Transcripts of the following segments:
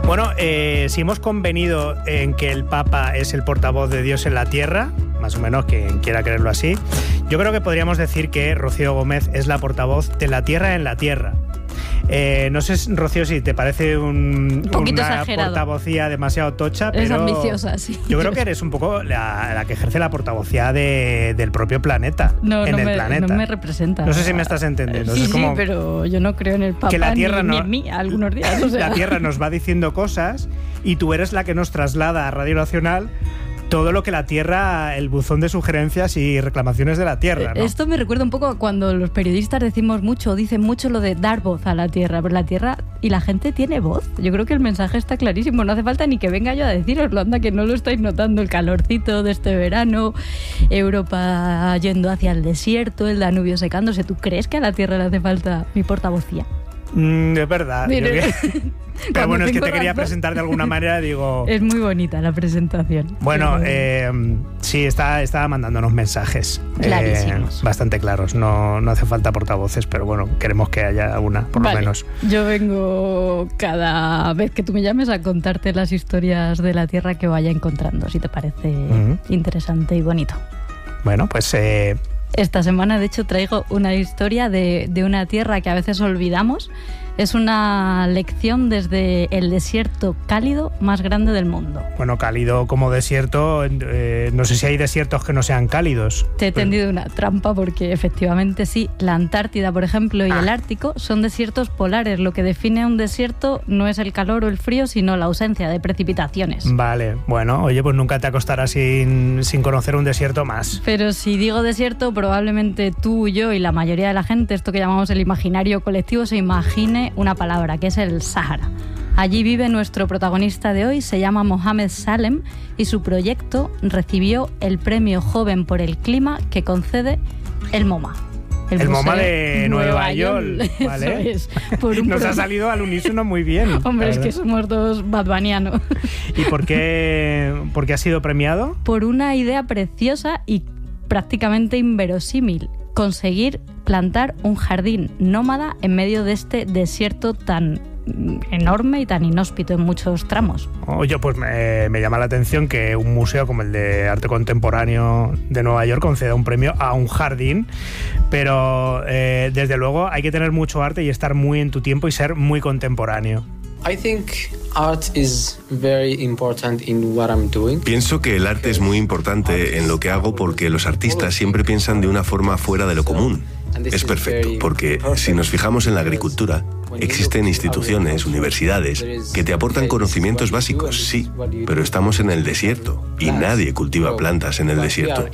Bueno, si hemos convenido en que el Papa es el portavoz de Dios en la tierra, más o menos quien quiera creerlo así, yo creo que podríamos decir que Rocío Gómez es la portavoz de la tierra en la tierra. No sé, Rocío, si te parece una exagerado. portavocía demasiado tocha, pero es ambiciosa, sí. Yo creo que eres un poco la que ejerce la portavocía del propio planeta. Planeta. No me representa. No sé si me estás entendiendo. Sí, es como pero yo no creo en el Papa que la tierra ni en mí algunos días. O sea. La Tierra nos va diciendo cosas y tú eres la que nos traslada a Radio Nacional todo lo que la Tierra, el buzón de sugerencias y reclamaciones de la Tierra, ¿no? Esto me recuerda un poco a cuando los periodistas dicen mucho lo de dar voz a la Tierra, pero la Tierra y la gente tiene voz. Yo creo que el mensaje está clarísimo, no hace falta ni que venga yo a deciroslo, anda que no lo estáis notando, el calorcito de este verano, Europa yendo hacia el desierto, el Danubio secándose. ¿Tú crees que a la Tierra le hace falta mi portavocía? Es verdad. Pero bueno, es que te quería presentar de alguna manera, digo... Es muy bonita la presentación. Bueno, sí, estaba mandándonos mensajes. Clarísimos. Bastante claros. No hace falta portavoces, pero bueno, queremos que haya una, por lo menos. Yo vengo cada vez que tú me llames a contarte las historias de la Tierra que vaya encontrando, si te parece interesante y bonito. Bueno, pues... Esta semana, de hecho, traigo una historia de una tierra que a veces olvidamos. Es una lección desde el desierto cálido más grande del mundo. Bueno, cálido como desierto, no sé si hay desiertos que no sean cálidos. Te he tendido una trampa porque efectivamente sí, la Antártida, por ejemplo, y el Ártico son desiertos polares. Lo que define un desierto no es el calor o el frío, sino la ausencia de precipitaciones. Vale, bueno, oye, pues nunca te acostarás sin conocer un desierto más. Pero si digo desierto, probablemente tú, yo y la mayoría de la gente, esto que llamamos el imaginario colectivo, se imagine una palabra, que es el Sáhara. Allí vive nuestro protagonista de hoy, se llama Mohamed Salem y su proyecto recibió el premio Joven por el Clima que concede el MoMA. El MoMA de Nueva York. ¿Vale? Eso es. Nos ha salido al unísono muy bien. Hombre, es que somos dos badbanianos. ¿Y por qué ha sido premiado? Por una idea preciosa y prácticamente inverosímil. Conseguir plantar un jardín nómada en medio de este desierto tan enorme y tan inhóspito en muchos tramos. Oye, pues me llama la atención que un museo como el de Arte Contemporáneo de Nueva York conceda un premio a un jardín, pero desde luego hay que tener mucho arte y estar muy en tu tiempo y ser muy contemporáneo. Pienso que el arte es muy importante en lo que hago porque los artistas siempre piensan de una forma fuera de lo común. Es perfecto, porque si nos fijamos en la agricultura, existen instituciones, universidades, que te aportan conocimientos básicos, sí, pero estamos en el desierto y nadie cultiva plantas en el desierto.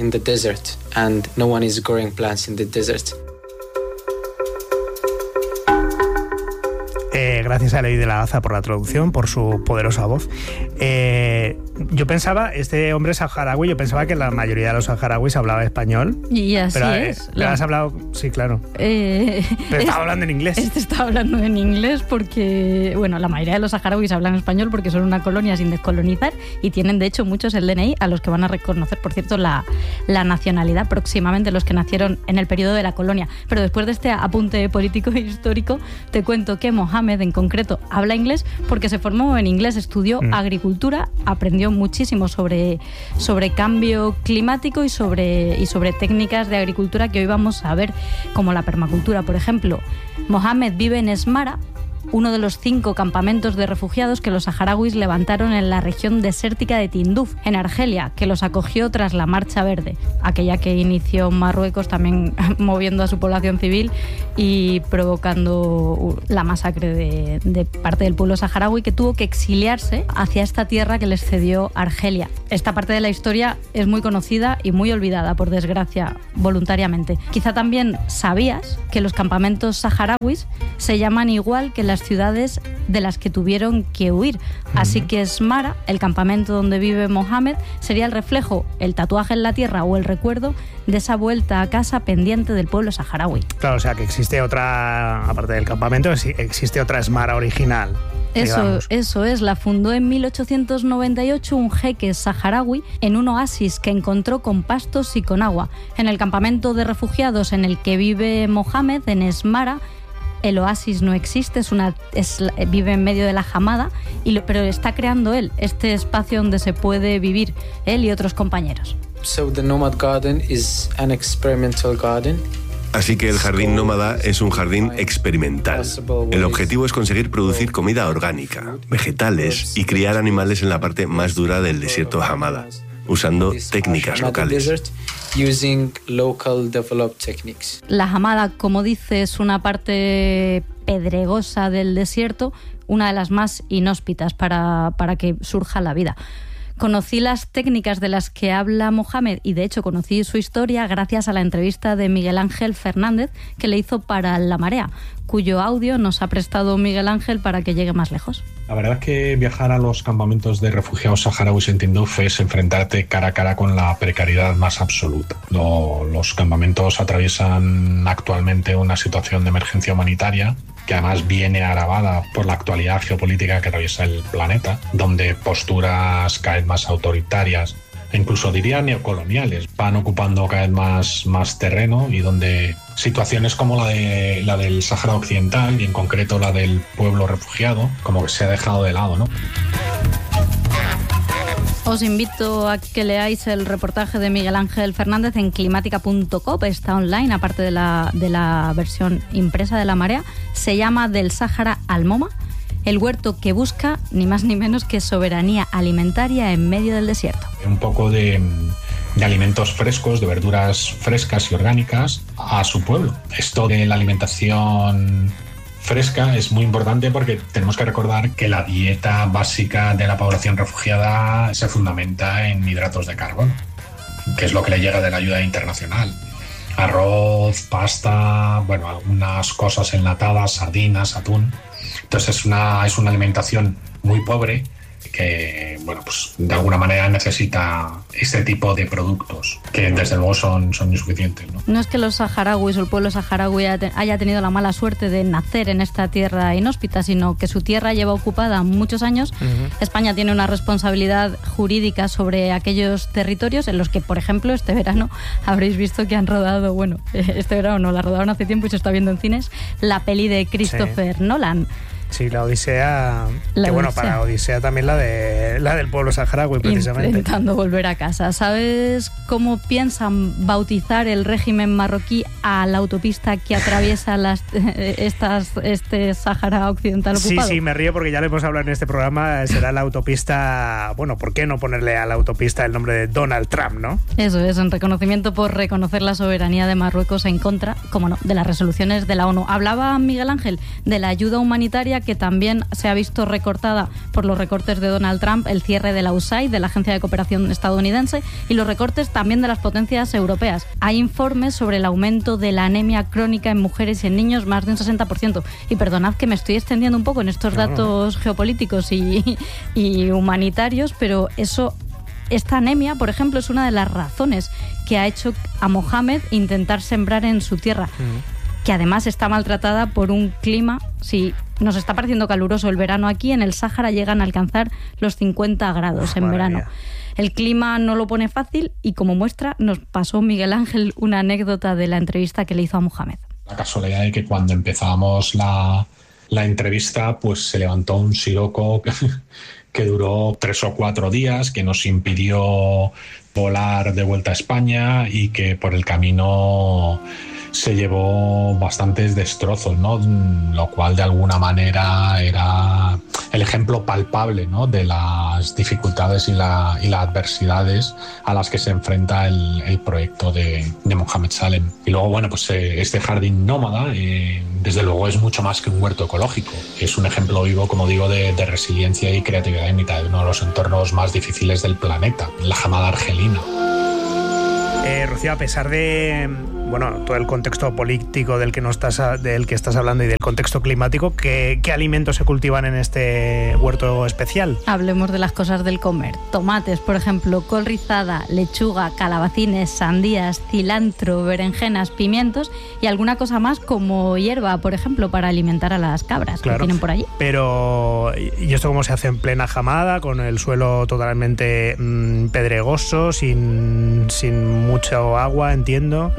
Gracias a Ley de la Gaza por la traducción, por su poderosa voz. Yo pensaba, este hombre saharaui, yo pensaba que la mayoría de los saharauis hablaba español. Y así pero, es. ¿Le has hablado? Sí, claro. Pero estaba hablando en inglés. Estaba hablando en inglés porque, bueno, la mayoría de los saharauis hablan español porque son una colonia sin descolonizar y tienen, de hecho, muchos el DNI a los que van a reconocer, por cierto, la nacionalidad próximamente, los que nacieron en el periodo de la colonia. Pero después de este apunte político e histórico, te cuento que Mohamed, en concreto, habla inglés porque se formó en inglés, estudió agricultura, aprendió muchísimo sobre cambio climático y sobre técnicas de agricultura que hoy vamos a ver, como la permacultura, por ejemplo. Mohamed vive en Esmara, uno de los 5 campamentos de refugiados que los saharauis levantaron en la región desértica de Tinduf, en Argelia, que los acogió tras la Marcha Verde, aquella que inició Marruecos, también moviendo a su población civil y provocando la masacre de parte del pueblo saharaui, que tuvo que exiliarse hacia esta tierra que les cedió Argelia. Esta parte de la historia es muy conocida y muy olvidada, por desgracia, voluntariamente. Quizá también sabías que los campamentos saharauis se llaman igual que las ciudades de las que tuvieron que huir. Así que Esmara, el campamento donde vive Mohamed, sería el reflejo, el tatuaje en la tierra o el recuerdo de esa vuelta a casa pendiente del pueblo saharaui. Claro, o sea que existe otra, aparte del campamento, existe otra Esmara original. Eso es, la fundó en 1898 un jeque saharaui en un oasis que encontró con pastos y con agua. En el campamento de refugiados en el que vive Mohamed, en Esmara, el oasis no existe, vive en medio de la Hamada, pero está creando él este espacio donde se puede vivir él y otros compañeros. So the Nomad Garden is an experimental garden. Así que el jardín nómada es un jardín experimental. El objetivo es conseguir producir comida orgánica, vegetales y criar animales en la parte más dura del desierto Hamada, usando técnicas locales. La Hamada, como dice, es una parte pedregosa del desierto, una de las más inhóspitas para que surja la vida. Conocí las técnicas de las que habla Mohamed y de hecho conocí su historia gracias a la entrevista de Miguel Ángel Fernández que le hizo para La Marea, cuyo audio nos ha prestado Miguel Ángel para que llegue más lejos. La verdad es que viajar a los campamentos de refugiados saharauis en Tindouf es enfrentarte cara a cara con la precariedad más absoluta. Los campamentos atraviesan actualmente una situación de emergencia humanitaria que además viene agravada por la actualidad geopolítica que atraviesa el planeta, donde posturas cada vez más autoritarias e incluso diría neocoloniales van ocupando cada vez más terreno y donde situaciones como la del Sáhara Occidental y en concreto la del pueblo refugiado como que se ha dejado de lado, ¿no? Os invito a que leáis el reportaje de Miguel Ángel Fernández en climática.com, está online, aparte de la versión impresa de La Marea. Se llama Del Sáhara al MoMA, el huerto que busca ni más ni menos que soberanía alimentaria en medio del desierto. Un poco de alimentos frescos, de verduras frescas y orgánicas a su pueblo. Esto de la alimentación fresca es muy importante porque tenemos que recordar que la dieta básica de la población refugiada se fundamenta en hidratos de carbono, que es lo que le llega de la ayuda internacional. Arroz, pasta, bueno, algunas cosas enlatadas, sardinas, atún. Entonces es una alimentación muy pobre que, bueno, pues de alguna manera necesita este tipo de productos que desde luego son insuficientes, ¿no? No es que los saharauis o el pueblo saharaui haya tenido la mala suerte de nacer en esta tierra inhóspita, sino que su tierra lleva ocupada muchos años. España tiene una responsabilidad jurídica sobre aquellos territorios en los que, por ejemplo, este verano habréis visto que han rodado, bueno, este verano no, la rodaron hace tiempo y se está viendo en cines, la peli de Christopher Nolan. Sí, la Odisea, bueno, para Odisea también la del pueblo saharaui, precisamente. Intentando volver a casa. ¿Sabes cómo piensan bautizar el régimen marroquí a la autopista que atraviesa este Sáhara Occidental ocupado? Sí, me río porque ya lo hemos hablado en este programa, será la autopista, bueno, ¿por qué no ponerle a la autopista el nombre de Donald Trump, no? Eso es, en reconocimiento por reconocer la soberanía de Marruecos en contra, como no, de las resoluciones de la ONU. Hablaba Miguel Ángel de la ayuda humanitaria que también se ha visto recortada por los recortes de Donald Trump, el cierre de la USAID, de la Agencia de Cooperación Estadounidense, y los recortes también de las potencias europeas. Hay informes sobre el aumento de la anemia crónica en mujeres y en niños, más de un 60%. Y perdonad que me estoy extendiendo un poco en estos datos geopolíticos y humanitarios, pero esta anemia, por ejemplo, es una de las razones que ha hecho a Mohamed intentar sembrar en su tierra, que además está maltratada por un clima. Si nos está pareciendo caluroso el verano aquí, en el Sáhara llegan a alcanzar los 50 grados en verano. Mía. El clima no lo pone fácil y como muestra nos pasó Miguel Ángel una anécdota de la entrevista que le hizo a Mohamed. La casualidad de que cuando empezábamos la entrevista pues se levantó un siroco que duró 3 o 4 días, que nos impidió volar de vuelta a España y que por el camino se llevó bastantes destrozos, ¿no? Lo cual de alguna manera era el ejemplo palpable, ¿no?, de las dificultades y las adversidades a las que se enfrenta el proyecto de Mohamed Salem. Y luego, bueno, pues este jardín nómada desde luego es mucho más que un huerto ecológico. Es un ejemplo vivo, como digo, de resiliencia y creatividad en mitad de uno de los entornos más difíciles del planeta, la Hamada argelina. Rocío, a pesar de todo el contexto político del que estás hablando y del contexto climático, ¿qué alimentos se cultivan en este huerto especial? Hablemos de las cosas del comer. Tomates, por ejemplo, col rizada, lechuga, calabacines, sandías, cilantro, berenjenas, pimientos y alguna cosa más como hierba, por ejemplo, para alimentar a las cabras que tienen por allí. Pero, ¿y esto cómo se hace en plena Hamada, con el suelo totalmente pedregoso, sin mucho agua, entiendo? Estas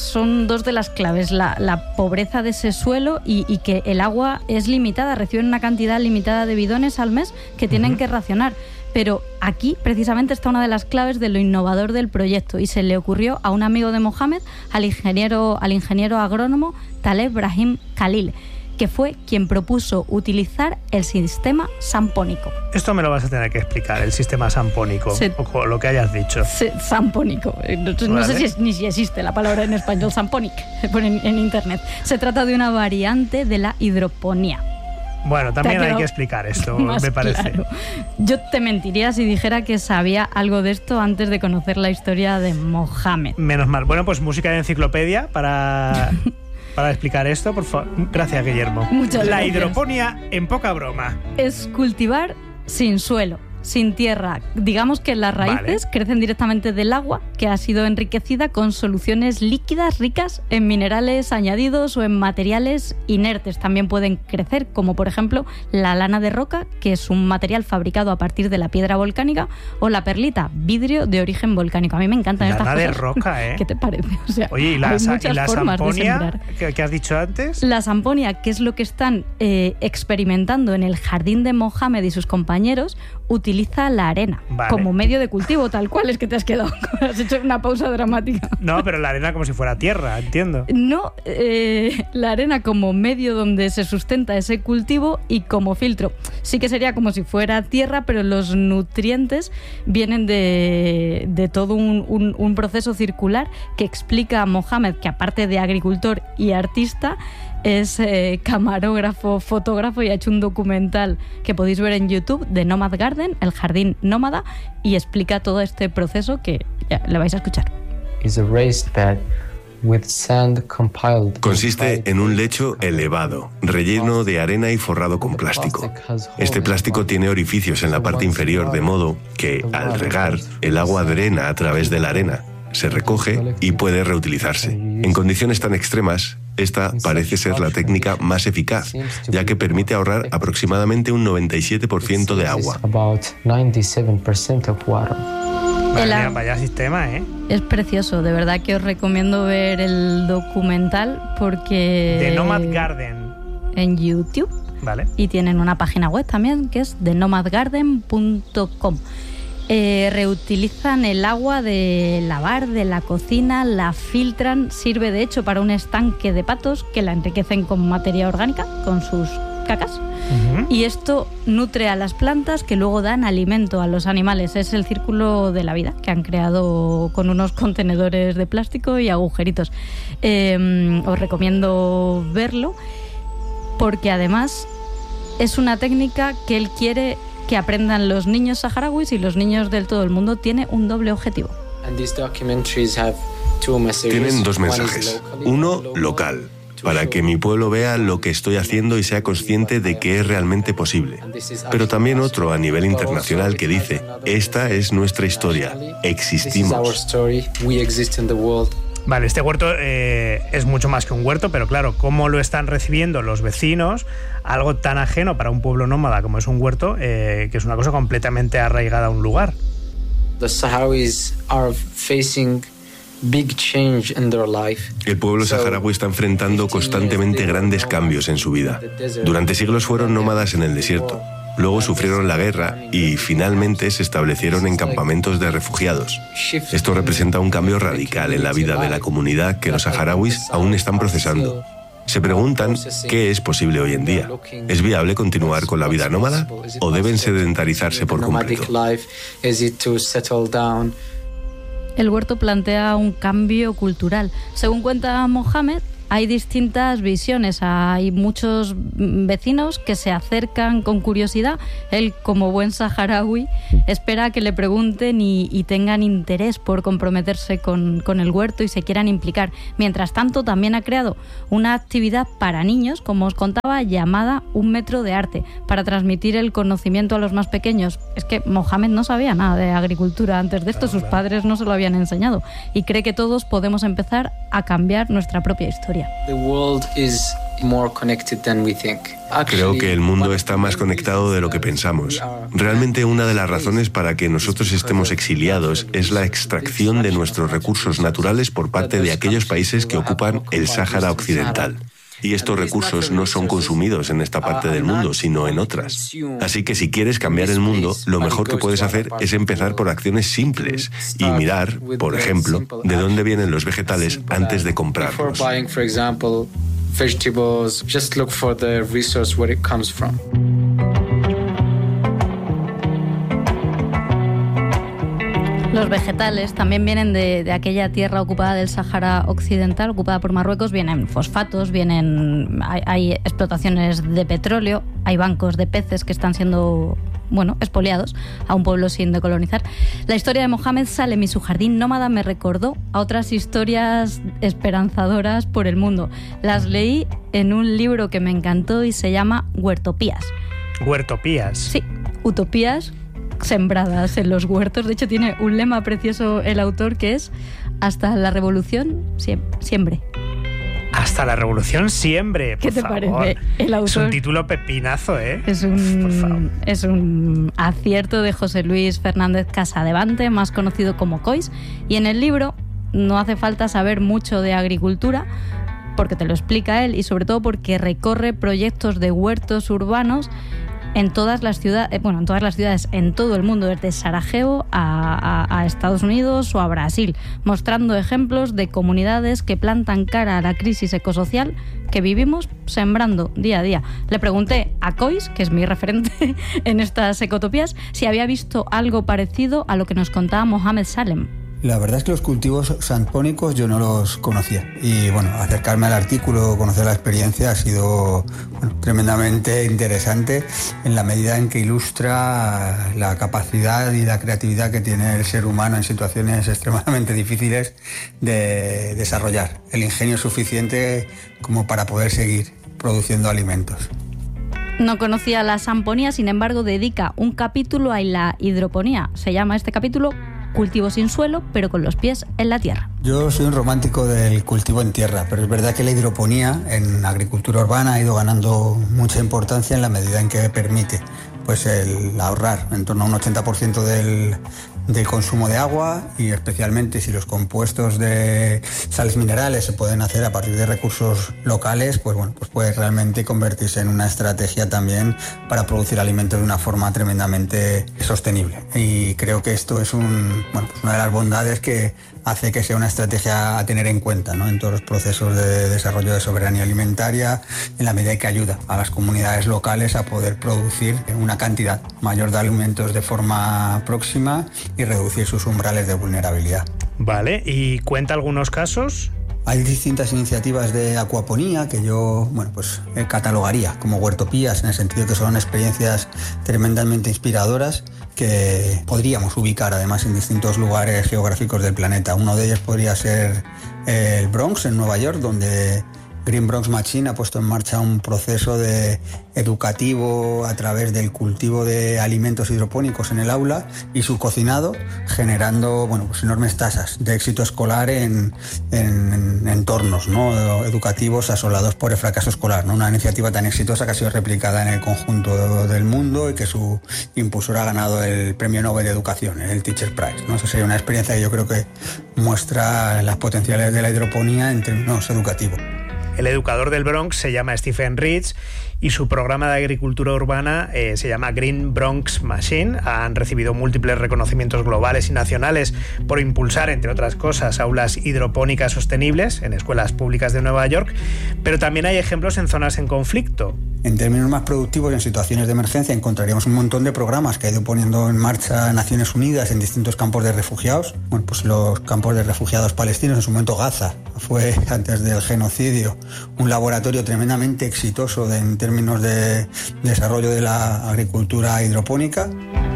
son dos de las claves, la pobreza de ese suelo y que el agua es limitada, reciben una cantidad limitada de bidones al mes que tienen que racionar. Pero aquí precisamente está una de las claves de lo innovador del proyecto y se le ocurrió a un amigo de Mohamed, al ingeniero agrónomo Taleb Brahim Khalil, que fue quien propuso utilizar el sistema sampónico. Esto me lo vas a tener que explicar, el sistema sampónico, o lo que hayas dicho. Sampónico. No sé ni si existe la palabra en español, sampónic, en internet. Se trata de una variante de la hidroponía. Bueno, también hay que explicar esto, me parece. Claro. Yo te mentiría si dijera que sabía algo de esto antes de conocer la historia de Mohamed. Menos mal. Bueno, pues música de enciclopedia para explicar esto, por favor. Gracias, Guillermo. Muchas gracias. La hidroponía en poca broma. Es cultivar sin suelo, sin tierra. Digamos que las raíces crecen directamente del agua, que ha sido enriquecida con soluciones líquidas ricas en minerales añadidos o en materiales inertes. También pueden crecer, como por ejemplo la lana de roca, que es un material fabricado a partir de la piedra volcánica, o la perlita, vidrio de origen volcánico. A mí me encantan estas cosas. Lana de roca, ¿eh? ¿Qué te parece? O sea, oye, ¿y la samponia que has dicho antes? La samponia, que es lo que están experimentando en el jardín de Mohamed y sus compañeros, utiliza la arena como medio de cultivo, tal cual. Es que te has quedado, has hecho una pausa dramática. No, pero la arena como si fuera tierra, entiendo. No, la arena como medio donde se sustenta ese cultivo y como filtro. Sí que sería como si fuera tierra, pero los nutrientes vienen de todo un proceso circular que explica a Mohamed, que aparte de agricultor y artista, es camarógrafo, fotógrafo y ha hecho un documental que podéis ver en YouTube de Nomad Garden, el jardín nómada, y explica todo este proceso que ya le vais a escuchar. Consiste en un lecho elevado, relleno de arena y forrado con plástico. Este plástico tiene orificios en la parte inferior, de modo que, al regar, el agua drena a través de la arena, se recoge y puede reutilizarse. En condiciones tan extremas, esta parece ser la técnica más eficaz, ya que permite ahorrar aproximadamente un 97% de agua. Vaya sistema, ¿eh? Es precioso, de verdad que os recomiendo ver el documental porque... De Nomad Garden. En YouTube. Vale. Y tienen una página web también que es thenomadgarden.com. Reutilizan el agua de lavar, de la cocina, la filtran, sirve de hecho para un estanque de patos que la enriquecen con materia orgánica, con sus cacas. Y esto nutre a las plantas que luego dan alimento a los animales. Es el círculo de la vida que han creado con unos contenedores de plástico y agujeritos. Os recomiendo verlo porque además es una técnica que él quiere que aprendan los niños saharauis y los niños del todo el mundo. Tiene un doble objetivo. Tienen dos mensajes. Uno, local, para que mi pueblo vea lo que estoy haciendo y sea consciente de que es realmente posible. Pero también otro a nivel internacional que dice, esta es nuestra historia, existimos. Vale, este huerto es mucho más que un huerto, pero claro, ¿cómo lo están recibiendo los vecinos? Algo tan ajeno para un pueblo nómada como es un huerto, que es una cosa completamente arraigada a un lugar. El pueblo saharaui está enfrentando constantemente grandes cambios en su vida. Durante siglos fueron nómadas en el desierto. Luego sufrieron la guerra y finalmente se establecieron en campamentos de refugiados. Esto representa un cambio radical en la vida de la comunidad que los saharauis aún están procesando. Se preguntan qué es posible hoy en día. ¿Es viable continuar con la vida nómada o deben sedentarizarse por completo? El huerto plantea un cambio cultural. Según cuenta Mohamed, hay distintas visiones, hay muchos vecinos que se acercan con curiosidad. Él, como buen saharaui, espera que le pregunten y tengan interés por comprometerse con el huerto y se quieran implicar. Mientras tanto, también ha creado una actividad para niños, como os contaba, llamada Un Metro de Arte, para transmitir el conocimiento a los más pequeños. Es que Mohamed no sabía nada de agricultura antes de esto, sus padres no se lo habían enseñado, y cree que todos podemos empezar a cambiar nuestra propia historia. Creo que el mundo está más conectado de lo que pensamos. Realmente una de las razones para que nosotros estemos exiliados es la extracción de nuestros recursos naturales por parte de aquellos países que ocupan el Sáhara Occidental. Y estos recursos no son consumidos en esta parte del mundo, sino en otras. Así que si quieres cambiar el mundo, lo mejor que puedes hacer es empezar por acciones simples y mirar, por ejemplo, de dónde vienen los vegetales antes de comprarlos. Los vegetales también vienen de aquella tierra ocupada del Sáhara Occidental, ocupada por Marruecos. Vienen fosfatos, hay explotaciones de petróleo, hay bancos de peces que están siendo expoliados a un pueblo sin decolonizar. La historia de Mohamed Salem y su jardín nómada me recordó a otras historias esperanzadoras por el mundo. Las leí en un libro que me encantó y se llama Huertopías. ¿Huertopías? Sí, utopías sembradas en los huertos. De hecho, tiene un lema precioso el autor que es: hasta la revolución siembre. Hasta la revolución siempre. ¿Qué te parece el autor? Es un título pepinazo, ¿eh? Es un acierto de José Luis Fernández Casadevante, más conocido como Cois. Y en el libro no hace falta saber mucho de agricultura, porque te lo explica él, y sobre todo porque recorre proyectos de huertos urbanos en todas las ciudades, en todo el mundo, desde Sarajevo a Estados Unidos o a Brasil, mostrando ejemplos de comunidades que plantan cara a la crisis ecosocial que vivimos sembrando día a día. Le pregunté a Cois, que es mi referente en estas ecotopías, si había visto algo parecido a lo que nos contaba Mohamed Salem. La verdad es que los cultivos sampónicos yo no los conocía y acercarme al artículo, conocer la experiencia ha sido tremendamente interesante en la medida en que ilustra la capacidad y la creatividad que tiene el ser humano en situaciones extremadamente difíciles de desarrollar el ingenio suficiente como para poder seguir produciendo alimentos. No conocía la samponía, sin embargo dedica un capítulo a la hidroponía. Se llama este capítulo Cultivo sin suelo, pero con los pies en la tierra. Yo soy un romántico del cultivo en tierra, pero es verdad que la hidroponía en agricultura urbana ha ido ganando mucha importancia en la medida en que permite el ahorrar en torno a un 80% del consumo de agua, y especialmente si los compuestos de sales minerales se pueden hacer a partir de recursos locales, pues puede realmente convertirse en una estrategia también para producir alimentos de una forma tremendamente sostenible. Y creo que esto es una de las bondades que hace que sea una estrategia a tener en cuenta, ¿no?, en todos los procesos de desarrollo de soberanía alimentaria, en la medida que ayuda a las comunidades locales a poder producir una cantidad mayor de alimentos de forma próxima y reducir sus umbrales de vulnerabilidad. Vale, ¿y cuenta algunos casos? Hay distintas iniciativas de acuaponía que yo catalogaría como huertopías, en el sentido que son experiencias tremendamente inspiradoras que podríamos ubicar además en distintos lugares geográficos del planeta. Uno de ellos podría ser el Bronx, en Nueva York, donde Green Bronx Machine ha puesto en marcha un proceso educativo a través del cultivo de alimentos hidropónicos en el aula y su cocinado, generando enormes tasas de éxito escolar en entornos, ¿no?, educativos asolados por el fracaso escolar, ¿no? Una iniciativa tan exitosa que ha sido replicada en el conjunto del mundo y que su impulsor ha ganado el Premio Nobel de Educación, el Teacher Prize, ¿no? Eso sería una experiencia que yo creo que muestra las potencialidades de la hidroponía en términos educativos. El educador del Bronx se llama Stephen Rich y su programa de agricultura urbana se llama Green Bronx Machine. Han recibido múltiples reconocimientos globales y nacionales por impulsar, entre otras cosas, aulas hidropónicas sostenibles en escuelas públicas de Nueva York, pero también hay ejemplos en zonas en conflicto. En términos más productivos, en situaciones de emergencia, encontraríamos un montón de programas que ha ido poniendo en marcha Naciones Unidas en distintos campos de refugiados. Los campos de refugiados palestinos, en su momento Gaza, fue antes del genocidio un laboratorio tremendamente exitoso en términos de desarrollo de la agricultura hidropónica.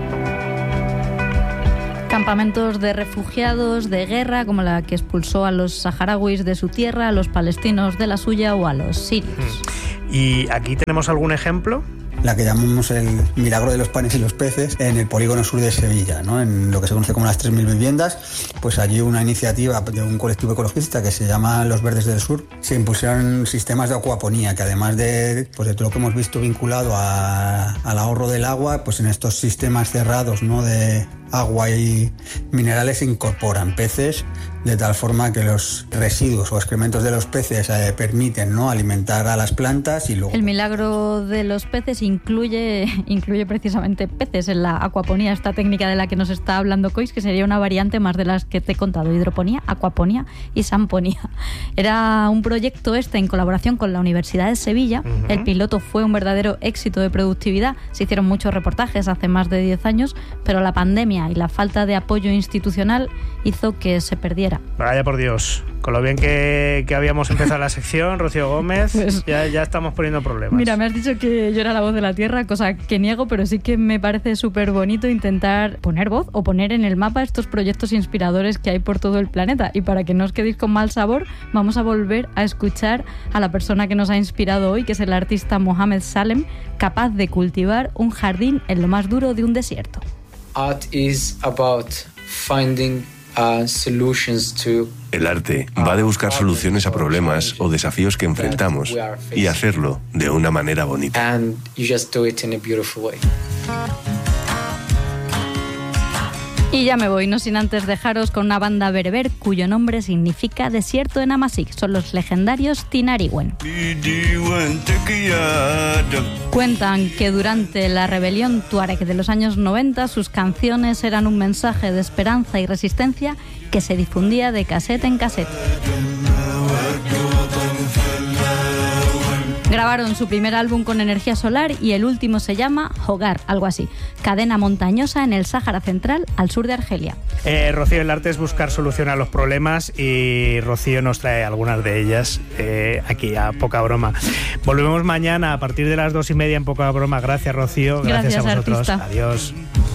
Campamentos de refugiados de guerra, como la que expulsó a los saharauis de su tierra, a los palestinos de la suya o a los sirios. ¿Y aquí tenemos algún ejemplo? la que llamamos el milagro de los panes y los peces, en el polígono sur de Sevilla, ¿no? En lo que se conoce como las 3.000 viviendas. Pues allí una iniciativa de un colectivo ecologista que se llama Los Verdes del Sur, se impusieron sistemas de acuaponía, que además de todo lo que hemos visto vinculado al ahorro del agua, pues en estos sistemas cerrados, ¿no?, de agua y minerales se incorporan peces, de tal forma que los residuos o excrementos de los peces permiten, ¿no?, alimentar a las plantas. Y luego el milagro de los peces incluye precisamente peces en la acuaponía, esta técnica de la que nos está hablando Kois, que sería una variante más de las que te he contado: hidroponía, acuaponía y samponía. Era un proyecto en colaboración con la Universidad de Sevilla. El piloto fue un verdadero éxito de productividad. Se hicieron muchos reportajes hace más de 10 años, pero la pandemia y la falta de apoyo institucional hizo que se perdiera. Vaya por Dios, con lo bien que habíamos empezado la sección, Rocío Gómez, pues, ya estamos poniendo problemas. Mira, me has dicho que yo era la voz de la tierra, cosa que niego, pero sí que me parece súper bonito intentar poner voz o poner en el mapa estos proyectos inspiradores que hay por todo el planeta. Y para que no os quedéis con mal sabor, vamos a volver a escuchar a la persona que nos ha inspirado hoy, que es el artista Mohamed Salem, capaz de cultivar un jardín en lo más duro de un desierto. Art is about finding solutions to El arte va de buscar soluciones a problemas o desafíos que enfrentamos y hacerlo de una manera bonita. And you just do it in a beautiful way. Y ya me voy, no sin antes dejaros con una banda bereber cuyo nombre significa desierto en Amasik. Son los legendarios Tinariwen. Cuentan que durante la rebelión tuareg de los años 90 sus canciones eran un mensaje de esperanza y resistencia que se difundía de casete en casete. Grabaron su primer álbum con energía solar y el último se llama Hogar, algo así. Cadena montañosa en el Sáhara Central, al sur de Argelia. Rocío, el arte es buscar solución a los problemas y Rocío nos trae algunas de ellas aquí a Poca Broma. Volvemos mañana a partir de las 2:30 en Poca Broma. Gracias, Rocío. Gracias a vosotros. Artista. Adiós.